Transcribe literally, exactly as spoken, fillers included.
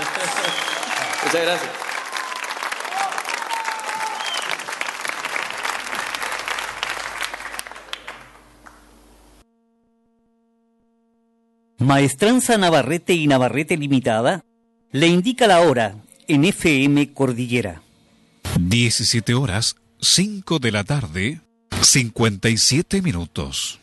Muchas gracias. Maestranza Navarrete y Navarrete Limitada le indica la hora en F M Cordillera. diecisiete horas, cinco de la tarde, cincuenta y siete minutos.